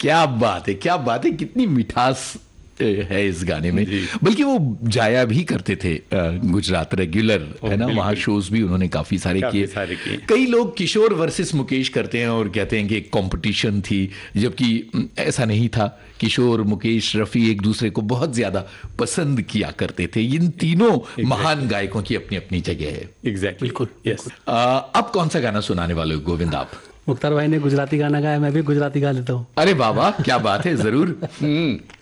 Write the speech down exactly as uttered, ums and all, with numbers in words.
क्या बात है, क्या बात है, कितनी मिठास है इस गाने में। बल्कि वो जाया भी करते थे गुजरात रेगुलर, है ना, वहाँ शोज भी उन्होंने काफी सारे किए। कई लोग किशोर वर्सेस मुकेश करते हैं और कहते हैं कि एक कंपटीशन थी, जबकि ऐसा नहीं था। किशोर, मुकेश, रफी एक दूसरे को बहुत ज्यादा पसंद किया करते थे। इन तीनों exactly. महान गायकों की अपनी अपनी जगह है। एग्जैक्टली, बिल्कुल, यस। अब कौन सा गाना सुनाने वाले हो गोविंद आप? मुख्तार भाई ने गुजराती गाना गाया, मैं भी गुजराती गा लेता हूँ। अरे बाबा, क्या बात है, जरूर।